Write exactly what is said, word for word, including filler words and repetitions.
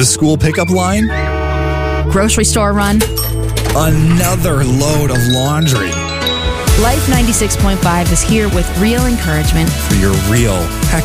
The school pickup line? Grocery store run. Another load of laundry. Life ninety-six point five is here with real encouragement For your real